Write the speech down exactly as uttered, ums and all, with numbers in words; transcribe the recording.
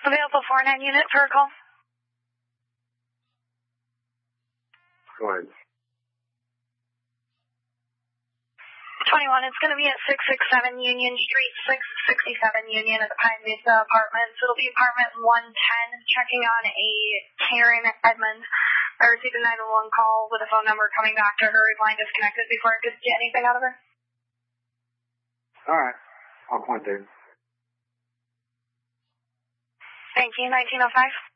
Available four nine unit for a call. Go ahead. twenty-one, it's going to be at six six seven Union Street, six sixty-seven Union at the Pine Mesa Apartments. It'll be apartment one ten, checking on a Karen Edmonds. I received a nine one one call with a phone number coming back to her. Line disconnected before I could get anything out of her. All right. I'll point there. Thank you. nineteen oh five.